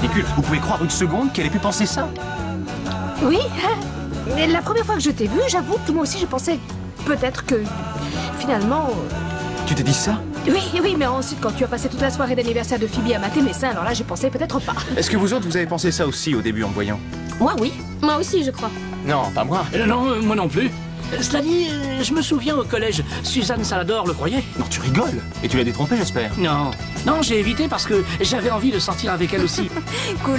ridicule. Vous pouvez croire une seconde qu'elle ait pu penser ça? Oui. Mais la première fois que je t'ai vu, j'avoue que moi aussi je pensais peut-être que finalement... Tu t'es dit ça? Oui, mais ensuite quand tu as passé toute la soirée d'anniversaire de Phoebe à mater mes seins, alors là j'ai pensé peut-être pas. Est-ce que vous autres, vous avez pensé ça aussi au début en me voyant? Moi oui. Moi aussi, je crois. Non, pas moi. Non, moi non plus. Cela dit, je me souviens au collège, Suzanne Salador le croyait. Non, tu rigoles. Et tu l'as détrompé, j'espère. Non, j'ai évité parce que j'avais envie de sortir avec elle aussi. Cool.